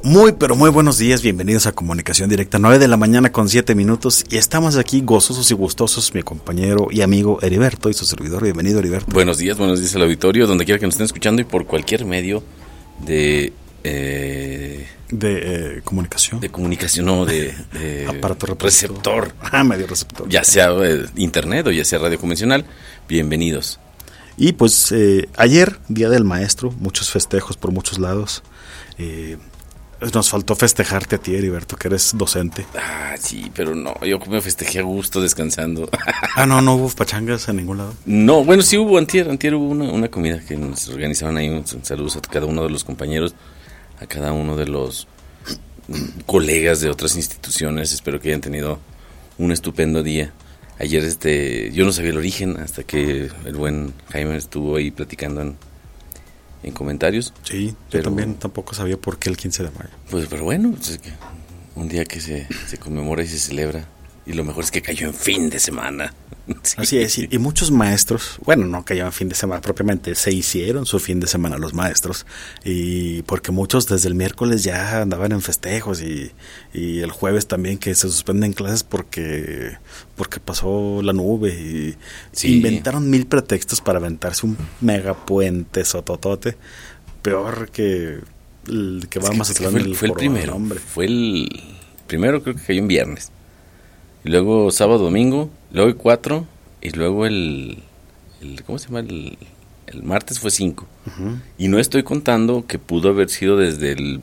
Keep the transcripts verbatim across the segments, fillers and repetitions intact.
Muy, pero muy buenos días, bienvenidos a Comunicación Directa, nueve de la mañana con siete minutos, y estamos aquí gozosos y gustosos, mi compañero y amigo Heriberto y su servidor. Bienvenido, Heriberto. Buenos días, buenos días al auditorio, donde quiera que nos estén escuchando y por cualquier medio de... Eh, de eh, comunicación. De comunicación, no, de... de aparato receptor. Ah, medio receptor. Ya sea eh, internet o ya sea radio convencional, bienvenidos. Y pues eh, ayer, Día del Maestro, muchos festejos por muchos lados. Eh, nos faltó festejarte a ti, Heriberto, que eres docente. Ah, sí, pero no, yo me festejé a gusto descansando. Ah, no, no hubo pachangas en ningún lado. No, bueno, sí hubo antier, antier hubo una, una comida que nos organizaron ahí, un, saludos a cada uno de los compañeros, a cada uno de los colegas de otras instituciones, espero que hayan tenido un estupendo día. Ayer este, yo no sabía el origen hasta que el buen Jaime estuvo ahí platicando en, en comentarios. Sí, pero, yo también tampoco sabía por qué el quince de mayo. Pues, pero bueno, pues es que un día que se, se conmemora y se celebra. Y lo mejor es que cayó en fin de semana. Sí. Así es, y, y muchos maestros, bueno, no cayó en fin de semana propiamente, se hicieron su fin de semana los maestros, y porque muchos desde el miércoles ya andaban en festejos, y, y el jueves también que se suspenden clases porque porque pasó la nube, y sí. Inventaron mil pretextos para aventarse un megapuente sototote, peor que el que va es más que, atrás. Fue, el, fue el primero, hombre. Fue el primero, creo que cayó en viernes. Y luego sábado, domingo, luego el cuatro, y luego el, el ¿cómo se llama? El, el martes fue cinco. Uh-huh. Y no estoy contando que pudo haber sido desde el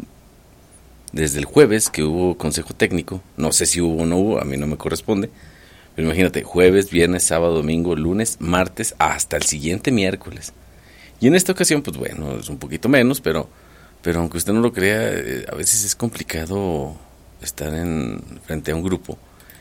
desde el jueves, que hubo consejo técnico. No sé si hubo o no hubo, a mí no me corresponde. Pero imagínate, jueves, viernes, sábado, domingo, lunes, martes, hasta el siguiente miércoles. Y en esta ocasión, pues bueno, es un poquito menos, pero, pero aunque usted no lo crea, eh, a veces es complicado estar en frente a un grupo.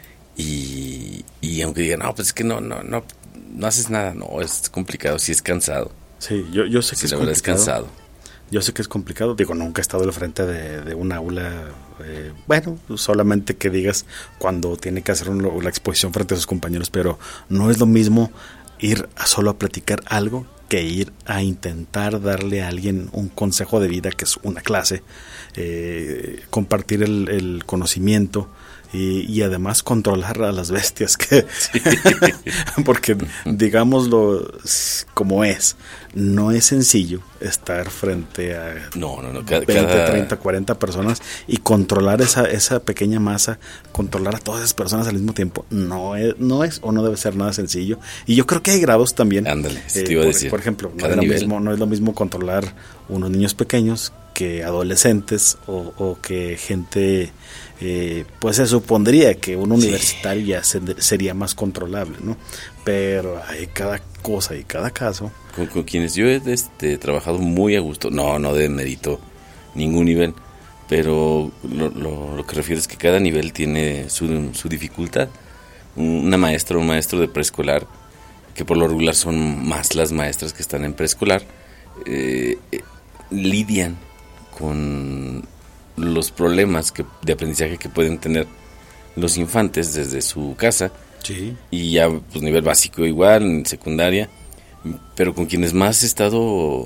Y, y aunque digan, no, pues es que no, no, no, no haces nada, no, es complicado, sí es cansado. Sí, yo, yo sé que sí, es la complicado. Verdad es cansado. Yo sé que es complicado, digo, nunca he estado al frente de, de un aula, eh, bueno, solamente que digas cuando tiene que hacer un, la exposición frente a sus compañeros, pero no es lo mismo ir a solo a platicar algo que ir a intentar darle a alguien un consejo de vida, que es una clase, eh, compartir el, el conocimiento. Y, y además controlar a las bestias que sí. Porque digámoslo como es, no es sencillo estar frente a no, no, no, cada, veinte, cada... treinta, cuarenta personas y controlar esa esa pequeña masa, controlar a todas esas personas al mismo tiempo, no es, no es o no debe ser nada sencillo. Y yo creo que hay grados también. Ándale, eh, te iba a por, decir. por ejemplo, no es, lo mismo, no es lo mismo controlar unos niños pequeños que adolescentes o, o que gente... Eh, pues se supondría que un universitario sí. ya se, sería más controlable, ¿no? Pero hay cada cosa y cada caso. Con, con quienes yo he este, trabajado muy a gusto, no, no de mérito ningún nivel, pero lo, lo, lo que refiero es que cada nivel tiene su, su dificultad. Una maestra o un maestro de preescolar, que por lo regular son más las maestras que están en preescolar, eh, eh, lidian con los problemas que, de aprendizaje que pueden tener los infantes desde su casa. Sí. Y ya pues nivel básico igual, en secundaria, pero con quienes más he estado,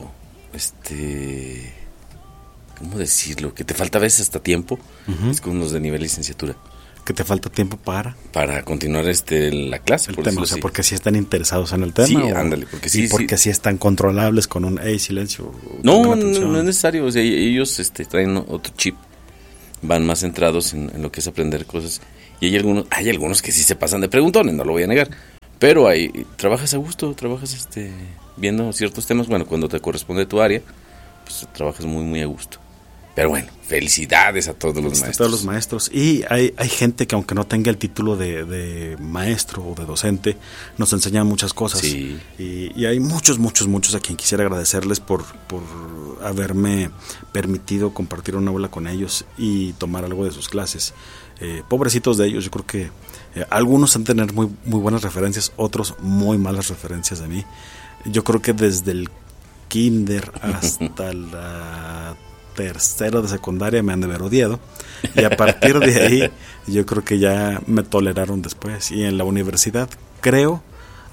este, ¿cómo decirlo? Que te falta a veces hasta tiempo, uh-huh. Es con los de nivel licenciatura. Que te falta tiempo para para continuar este la clase, el por tema, o sea, porque sí están interesados en el tema. Sí, o, ándale, porque sí, y porque sí. sí están controlables con un hey, silencio. No, no, no es necesario, o sea, ellos este traen otro chip, van más centrados en, en lo que es aprender cosas. Y hay algunos, hay algunos que sí se pasan de preguntones, no lo voy a negar. Pero hay, trabajas a gusto, trabajas este viendo ciertos temas, bueno, cuando te corresponde tu área, pues trabajas muy muy a gusto. Pero bueno, felicidades a todos los maestros. A todos los maestros. Y hay, hay gente que aunque no tenga el título de, de maestro o de docente, nos enseñan muchas cosas. Sí. Y, y hay muchos, muchos, muchos a quien quisiera agradecerles por, por haberme permitido compartir una aula con ellos y tomar algo de sus clases. Eh, pobrecitos de ellos, yo creo que eh, algunos han de tener muy, muy buenas referencias, otros muy malas referencias de mí. Yo creo que desde el kinder hasta la tercero de secundaria me han de haber odiado, y a partir de ahí yo creo que ya me toleraron después. Y en la universidad creo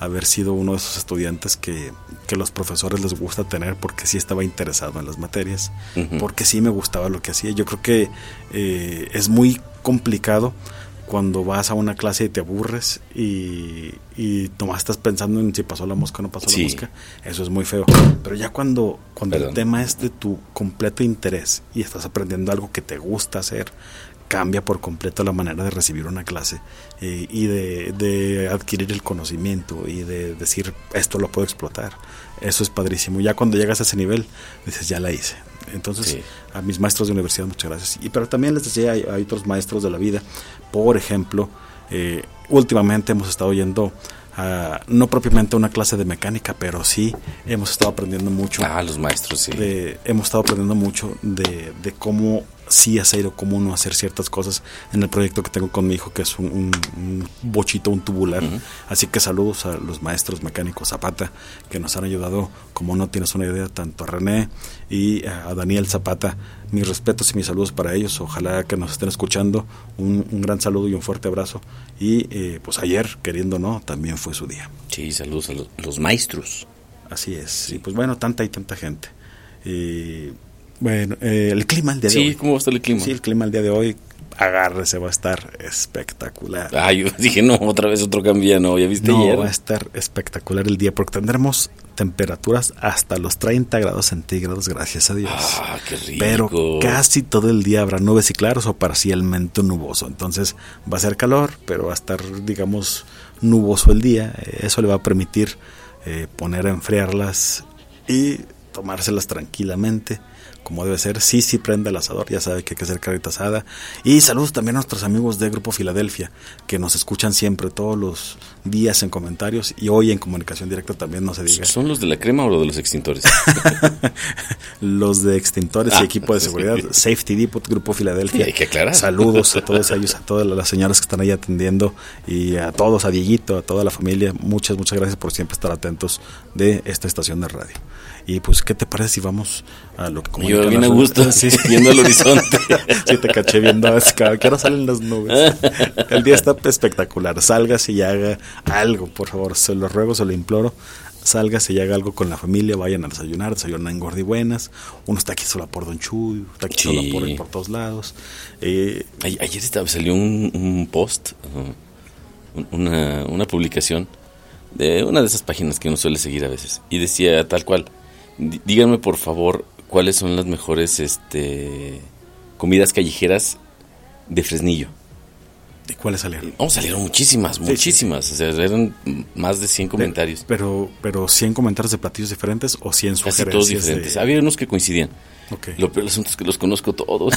haber sido uno de esos estudiantes que, que los profesores les gusta tener porque sí estaba interesado en las materias, uh-huh. porque sí me gustaba lo que hacía. Yo creo que eh, es muy complicado cuando vas a una clase y te aburres y, y nomás estás pensando en si pasó la mosca o no pasó sí. la mosca. Eso es muy feo. Pero ya cuando, cuando el tema es de tu completo interés y estás aprendiendo algo que te gusta hacer, cambia por completo la manera de recibir una clase eh, y de, de adquirir el conocimiento y de decir, esto lo puedo explotar. Eso es padrísimo. Ya cuando llegas a ese nivel, dices, ya la hice. Entonces, sí. a mis maestros de universidad, muchas gracias. Y pero también les decía, hay, hay otros maestros de la vida. Por ejemplo, eh, últimamente hemos estado yendo a, no propiamente a una clase de mecánica, pero sí hemos estado aprendiendo mucho. Ah, los maestros, sí. De, hemos estado aprendiendo mucho de, de cómo sí hacer o cómo no hacer ciertas cosas en el proyecto que tengo con mi hijo, que es un, un, un bochito, un tubular. Uh-huh. Así que saludos a los maestros mecánicos Zapata, que nos han ayudado, como no tienes una idea, tanto a René y a Daniel Zapata. Mis respetos y mis saludos para ellos. Ojalá que nos estén escuchando. Un, un gran saludo y un fuerte abrazo. Y eh, pues ayer, queriendo o no, también fue su día. Sí, saludos a los, los maestros. Así es. Sí. Y pues bueno, tanta y tanta gente. Y bueno, eh, el clima el día de sí, hoy. Sí, ¿cómo va a estar el clima? Sí, el clima el día de hoy, agárrese, va a estar espectacular. Ah, yo dije, no, otra vez otro cambio, no, ¿ya viste no, ayer? Va a estar espectacular el día, porque tendremos temperaturas hasta los treinta grados centígrados, gracias a Dios. Ah, qué rico. Pero casi todo el día habrá nubes y claros o parcialmente nuboso. Entonces va a ser calor, pero va a estar, digamos, nuboso el día. Eso le va a permitir eh, poner a enfriarlas y tomárselas tranquilamente, como debe ser. Sí, sí, prende el asador, ya sabe que hay que hacer carnita asada. Y saludos también a nuestros amigos de Grupo Filadelfia, que nos escuchan siempre, todos los días en comentarios, y hoy en comunicación directa también, no se diga. ¿Son los de la crema o los de los extintores? Los de extintores ah, y equipo de seguridad, sí. Safety Depot, Grupo Filadelfia. Sí, hay que aclarar. Saludos a todos ellos, a todas las señoras que están ahí atendiendo, y a todos, a Dieguito, a toda la familia. Muchas, muchas gracias por siempre estar atentos de esta estación de radio. Y pues, ¿qué te parece si vamos a lo que comunican? Yo bien a gusto, sí, viendo el horizonte. Sí, te caché viendo a que ahora salen las nubes. El día está espectacular. Sálgase y haga algo, por favor. Se lo ruego, se lo imploro. Sálgase y haga algo con la familia. Vayan a desayunar, desayunan en Gordibuenas. Uno está aquí solo por Don Chuy, está aquí sí. solo por, por todos lados. Eh, Ayer estaba, salió un, un post, uh, una, una publicación de una de esas páginas que uno suele seguir a veces. Y decía tal cual: díganme por favor cuáles son las mejores este comidas callejeras de Fresnillo. ¿Y cuáles salieron? No, salieron muchísimas, sí, muchísimas. Sí. O sea, eran más de cien comentarios. Pero, pero cien comentarios de platillos diferentes o cien sugerencias. Casi todos diferentes. De... Había unos que coincidían. Okay. Lo peor del asunto es que los conozco todos.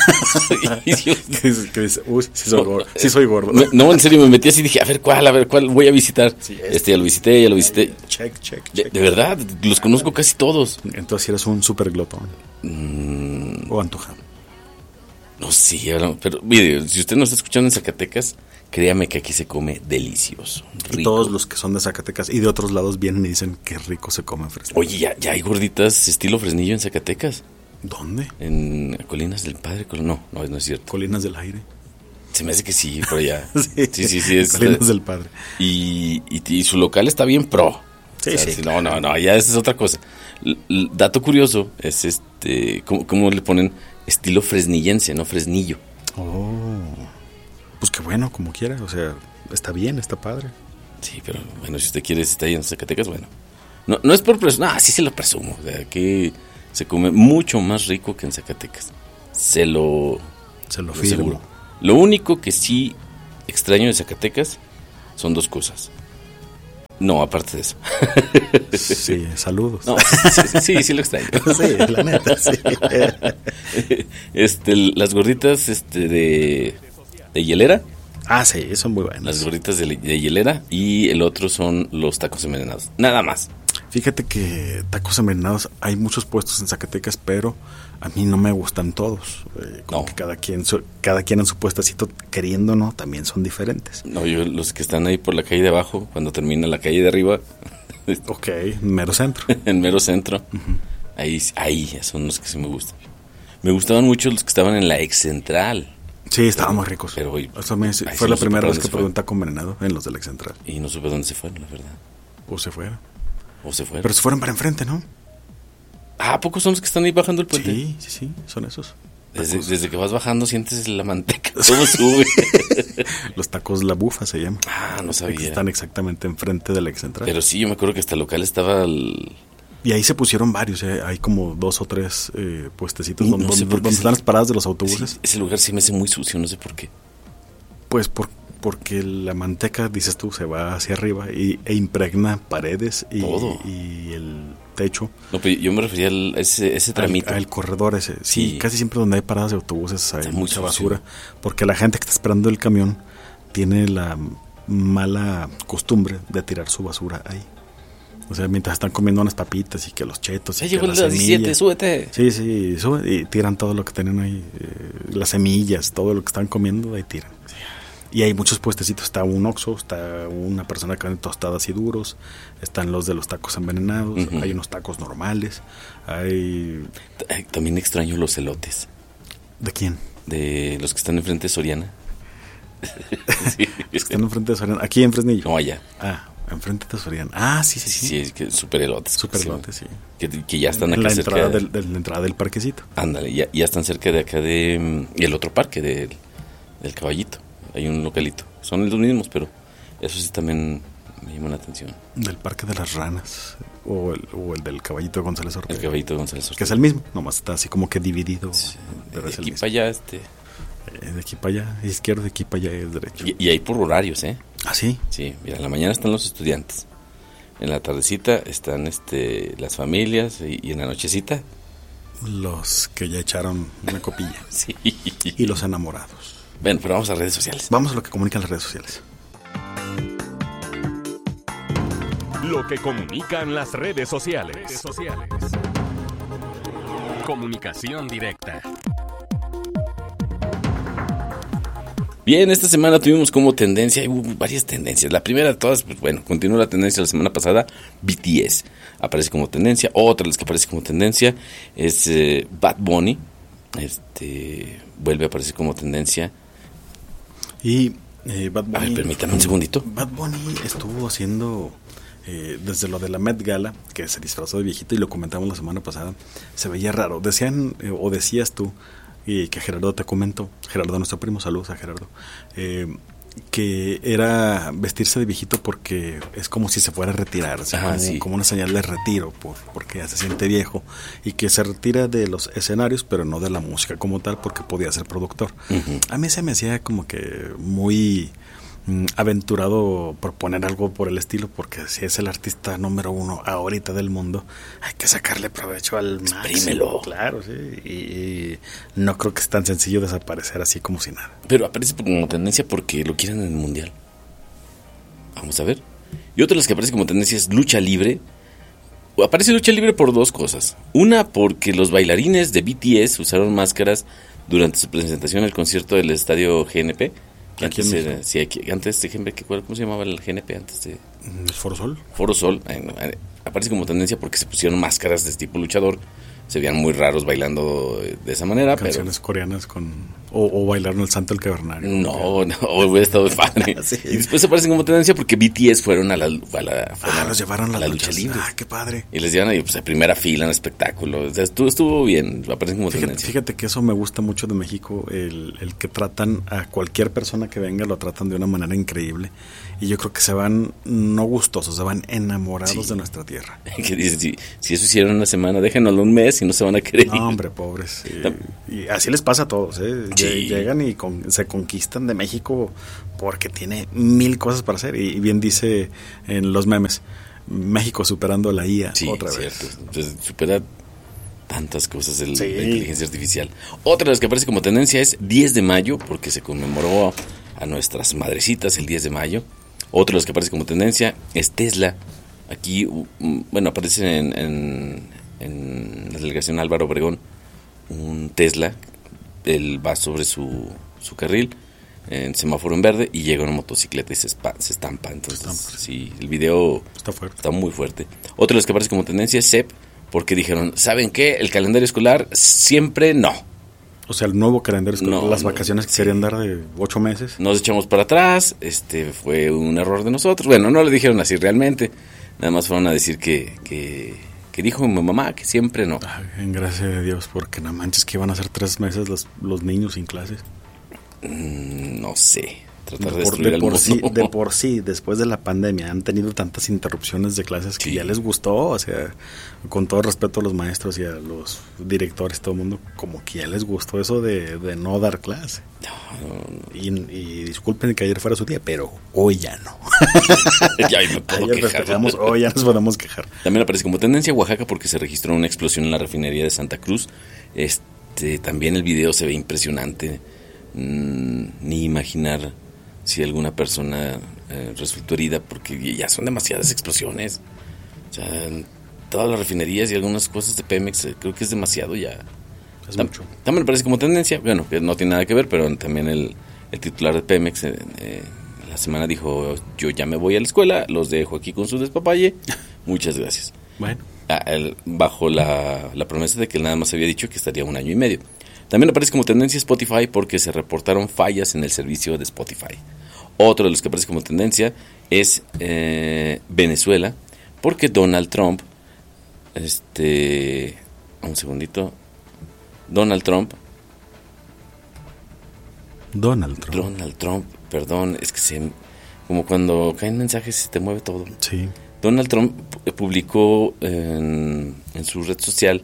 que dice, uy, sí soy gordo. Sí soy gordo. Me, no, en serio, me metí así y dije, a ver cuál, a ver cuál voy a visitar. Sí, este. este ya lo visité, ya lo visité. Check, check, check. De, de verdad, los conozco casi todos. Entonces eres un super glotón. Mm. O antojado. No sé, pero mire, si usted nos está escuchando en Zacatecas, créame que aquí se come delicioso. Rico. Y todos los que son de Zacatecas y de otros lados vienen y dicen qué rico se come en Fresnillo. Oye, ya, ya hay gorditas estilo Fresnillo en Zacatecas. ¿Dónde? En Colinas del Padre. No, no, no es cierto. Colinas del Aire. Se me hace que sí, por allá. sí, sí, sí, sí. Es, Colinas del Padre. Y, y, y su local está bien pro. Sí, o sea, sí. No, no, no, ya esa es otra cosa. L- l- dato curioso es este, ¿cómo, cómo le ponen estilo fresnillense, no Fresnillo? Oh, pues qué bueno, como quiera, o sea, está bien, está padre. Sí, pero bueno, si usted quiere estar ahí en Zacatecas, bueno. No, no es por presumir, no, sí se lo presumo, o sea, que se come mucho más rico que en Zacatecas. Se lo... Se lo firmo. Lo único que sí extraño de Zacatecas son dos cosas. No, aparte de eso. Sí, saludos. No, sí, sí, sí, sí lo extraño. Sí, la neta, sí. Este, las gorditas este, de, de hielera. Ah, sí, son muy buenas. Las gorditas de, de hielera y el otro son los tacos envenenados. Nada más. Fíjate que tacos envenenados hay muchos puestos en Zacatecas, pero a mí no me gustan todos. Eh, como no. que cada quien, su, cada quien en su puestecito, queriendo no, también son diferentes. No, yo los que están ahí por la calle de abajo, cuando termina la calle de arriba. Ok, mero centro. En mero centro. Uh-huh. Ahí, ahí son los que sí me gustan. Me gustaban mucho los que estaban en la ex central. Sí, estaban muy ricos. Pero hoy, Eso me, fue la primera vez que probé un taco envenenado en los del ex central. Y no supe dónde se fueron, la verdad. O se fueron. O se fueron. Pero se fueron para enfrente, ¿no? Ah, ¿a poco son los que están ahí bajando el puente? Sí, sí, sí, son esos. Desde, desde que vas bajando sientes la manteca, todo sube. Los tacos La Bufa se llaman. Ah, no sabía. Que están exactamente enfrente del ex central. Pero sí, yo me acuerdo que hasta el local estaba... El... Y ahí se pusieron varios, ¿eh? Hay como dos o tres eh, puestecitos no, donde, no sé donde, donde sí. están las paradas de los autobuses. Sí, ese lugar sí me hace muy sucio, no sé por qué. Pues por, porque la manteca, dices tú, se va hacia arriba y, e impregna paredes y, todo. Y el techo. No, pero yo me refería a ese, ese tramito. Al, al corredor ese. Sí, sí, casi siempre donde hay paradas de autobuses hay está mucha muy basura. Porque la gente que está esperando el camión tiene la mala costumbre de tirar su basura ahí. O sea, mientras están comiendo unas papitas y que los chetos. Ya y llegó que el diecisiete, súbete. Sí, sí, sube y tiran todo lo que tienen ahí. Eh, las semillas, todo lo que están comiendo, ahí tiran. Y hay muchos puestecitos. Está un Oxxo, está una persona que vende tostadas y duros. Están los de los tacos envenenados. Uh-huh. Hay unos tacos normales. Hay... También extraño los elotes. ¿De quién? De los que están enfrente de Soriana. Sí. Los que están enfrente de Soriana. Aquí en Fresnillo. No, allá. Ah, enfrente de Soriana. Ah, sí, sí, sí. Sí, sí que super elotes. Super elotes, sí. Que, que ya están en acá la cerca. Entrada del, de la entrada del parquecito. Ándale, ya, ya están cerca de acá de... Y el otro parque del, del Caballito. Hay un localito. Son los mismos, pero eso sí también me llama la atención. Del Parque de las Ranas. O el, o el del Caballito de González Ortega. El Caballito de González Ortega. Que es el mismo, nomás está así como que dividido. Sí, pero de es aquí el para allá, este... De aquí para allá, izquierdo, de aquí para allá es derecho. Y, y hay por horarios, ¿eh? ¿Ah, sí? Sí, mira, en la mañana están los estudiantes. En la tardecita están este las familias y, y en la nochecita... Los que ya echaron una copilla. Sí. Y los enamorados. Bueno, pero vamos a redes sociales. Vamos a lo que comunican las redes sociales. Lo que comunican las redes sociales. Redes sociales. Comunicación directa. Bien, esta semana tuvimos como tendencia, hay varias tendencias. La primera de todas, pues bueno, continúa la tendencia de la semana pasada, B T S aparece como tendencia. Otra de las que aparece como tendencia es eh, Bad Bunny, este vuelve a aparecer como tendencia. Y eh, Bad Bunny... A ver, permítame un segundito. Bad Bunny estuvo haciendo... Eh, desde lo de la Met Gala, que se disfrazó de viejito y lo comentamos la semana pasada, se veía raro. Decían, eh, o decías tú, y que Gerardo te comentó, Gerardo nuestro primo, saludos a Gerardo, eh, que era vestirse de viejito porque es como si se fuera a retirar, o sea, Ajá, como, sí. como una señal de retiro, por, porque ya se siente viejo, y que se retira de los escenarios, pero no de la música como tal, porque podía ser productor. Uh-huh. A mí se me hacía como que muy... aventurado proponer algo por el estilo, porque si es el artista número uno ahorita del mundo, hay que sacarle provecho al Exprímelo. máximo. Claro, sí. Y, y no creo que es tan sencillo desaparecer así como si nada. Pero aparece como tendencia porque lo quieren en el mundial. Vamos a ver. Y otra de las que aparece como tendencia es lucha libre. Aparece lucha libre por dos cosas. Una, porque los bailarines de B T S usaron máscaras durante su presentación en el concierto del estadio G N P. Que antes, era, sí, aquí, antes de G N P, ¿cómo se llamaba el G N P antes de? ¿El Foro Sol? Foro Sol. Eh, aparece como tendencia porque se pusieron máscaras de tipo luchador. Se veían muy raros bailando de esa manera. Canciones pero... coreanas con... O, o bailaron el Santo el Cavernario. No, no, hubiera estado padre. Sí. Y después aparecen como tendencia porque B T S fueron a la, a la, ah, a, los llevaron a la lucha libre. Ah, qué padre. Y les llevan ahí pues, a primera fila en espectáculo. O sea, estuvo, estuvo bien, aparecen como fíjate, tendencia. Fíjate que eso me gusta mucho de México, el, el que tratan a cualquier persona que venga, lo tratan de una manera increíble. Y yo creo que se van, no gustosos, se van enamorados sí. de nuestra tierra. Que dicen, si, si eso hicieron una semana, déjenoslo un mes y no se van a querer. No, hombre, pobres. Y, y así les pasa a todos, ¿eh? Sí. Llegan y con, se conquistan de México porque tiene mil cosas para hacer. Y, y bien dice en los memes, México superando la I A sí, otra cierto. vez. Entonces, supera tantas cosas el, sí. la inteligencia artificial. Otra de las que aparece como tendencia es diez de mayo, porque se conmemoró a nuestras madrecitas el diez de mayo. Otra de las que aparece como tendencia es Tesla. Aquí, bueno, aparece en, en, en la delegación Álvaro Obregón un Tesla. Él va sobre su, su carril en semáforo en verde y llega una motocicleta y se, spa, se estampa. Entonces, se estampa. Sí, el video está fuerte. Está muy fuerte. Otra de las que aparece como tendencia es C E P, porque dijeron, ¿saben qué? El calendario escolar siempre no. O sea, el nuevo calendario escolar, no, las no, vacaciones que sí. querían dar de ocho meses. Nos echamos para atrás, este fue un error de nosotros. Bueno, no lo dijeron así realmente. Nada más fueron a decir que, que, que dijo mi mamá que siempre no. Ay, gracias a Dios, porque no manches que iban a ser tres meses los, los niños sin clases. Mm, no sé. Tratar de, de, por, destruir de, el por mundo. sí, de por sí, después de la pandemia, han tenido tantas interrupciones de clases que sí. ya les gustó, o sea, con todo respeto a los maestros y a los directores, todo el mundo, como que ya les gustó eso de, de no dar clase. No, no, no. Y, y disculpen que ayer fuera su día, pero hoy ya no. ya me puedo Ayer festejamos, hoy ya nos podemos quejar. También aparece como tendencia Oaxaca porque se registró una explosión en la refinería de Santa Cruz. Este, también el video se ve impresionante. Mm, ni imaginar si alguna persona eh, resultó herida, porque ya son demasiadas explosiones. O sea, todas las refinerías y algunas cosas de Pemex, eh, creo que es demasiado ya. Es Tam- mucho. También me parece como tendencia, bueno, que no tiene nada que ver, pero también el, el titular de Pemex eh, eh, la semana dijo, yo ya me voy a la escuela, los dejo aquí con su despapalle, muchas gracias. Bueno. Ah, el, bajo la, la promesa de que nada más había dicho que estaría un año y medio. También aparece como tendencia Spotify porque se reportaron fallas en el servicio de Spotify. Otro de los que aparece como tendencia es eh, Venezuela, porque Donald Trump, este, un segundito, Donald Trump, Donald Trump. Donald Trump, perdón, es que se, como cuando caen mensajes se te mueve todo. Sí. Donald Trump publicó en, en su red social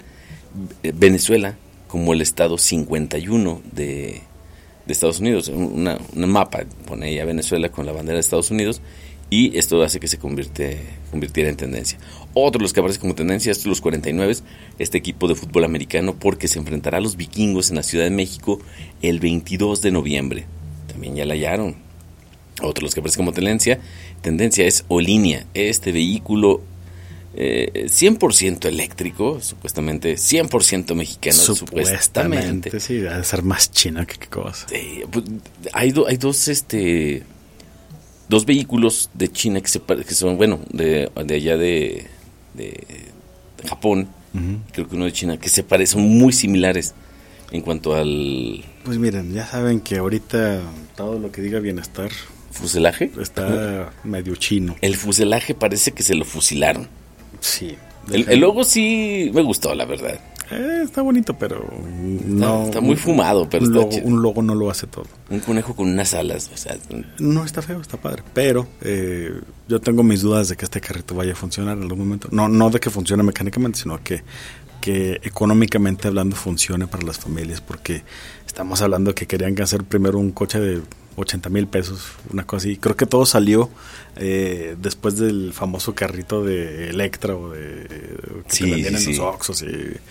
Venezuela como el estado cincuenta y uno de, de Estados Unidos, una, una mapa, pone ahí a Venezuela con la bandera de Estados Unidos, y esto hace que se convierte, convirtiera en tendencia. Otro de los que aparece como tendencia es los cuarenta y nueve, este equipo de fútbol americano, porque se enfrentará a los vikingos en la Ciudad de México el veintidós de noviembre. También ya la hallaron. Otro de los que aparece como tendencia, tendencia es Olinia, este vehículo Eh, cien por ciento eléctrico, supuestamente cien por ciento mexicano, supuestamente, supuestamente. Sí, debe ser más china que qué cosa. Eh, pues, hay, do, hay dos este dos vehículos de China que, se, que son, bueno, de, de allá de, de, de Japón, uh-huh. Creo que uno de China, que se parecen muy similares en cuanto al... Pues miren, ya saben que ahorita todo lo que diga bienestar... ¿Fuselaje? Está uh-huh. medio chino. El fuselaje parece que se lo fusilaron. Sí. El, el logo sí me gustó, la verdad. Eh, está bonito, pero no... Está, está muy fumado, pero un está logo, chido. Un logo no lo hace todo. Un conejo con unas alas, o sea... No está feo, está padre. Pero eh, yo tengo mis dudas de que este carrito vaya a funcionar en algún momento. No, no de que funcione mecánicamente, sino que, que económicamente hablando funcione para las familias. Porque estamos hablando que querían hacer primero un coche de ochenta mil pesos, una cosa así. Creo que todo salió eh, después del famoso carrito de Electra o de que sí, te vendían sí, en sí. los Oxxos y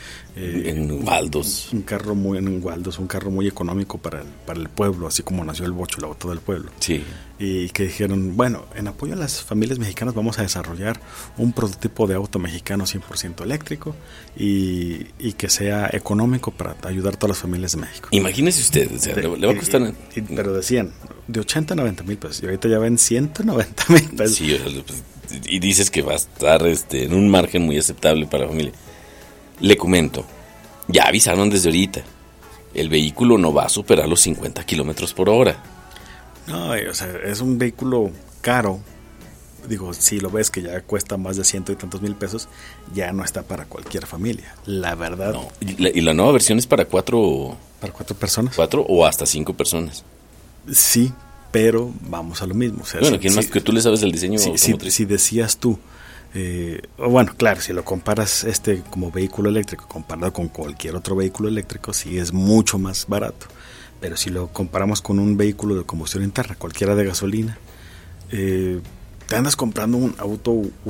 eh, en Waldos. Un, un carro muy en Waldos, un carro muy económico para el, para el pueblo, así como nació el Bocho, la auto del pueblo. Sí. Y que dijeron, bueno, en apoyo a las familias mexicanas vamos a desarrollar un prototipo de auto mexicano cien por ciento eléctrico y, y que sea económico para ayudar a todas las familias de México. Imagínese usted, o sea, de, le, le va a costar... Y, y, pero decían, de ochenta a noventa mil pesos, y ahorita ya ven ciento noventa mil pesos. Sí, y dices que va a estar este, en un margen muy aceptable para la familia. Le comento, ya avisaron desde ahorita, el vehículo no va a superar los cincuenta kilómetros por hora. No, o sea, es un vehículo caro. Digo, si lo ves que ya cuesta más de ciento y tantos mil pesos, ya no está para cualquier familia. La verdad. No, y, la, y la nueva versión es para cuatro... ¿Para cuatro personas? Cuatro o hasta cinco personas. Sí, pero vamos a lo mismo. O sea, bueno, si, ¿quién más si, que tú le sabes del diseño si, automotriz? Si, si decías tú, eh, bueno, claro, si lo comparas este como vehículo eléctrico comparado con cualquier otro vehículo eléctrico, sí es mucho más barato. Pero si lo comparamos con un vehículo de combustión interna, cualquiera de gasolina, eh, te andas comprando un auto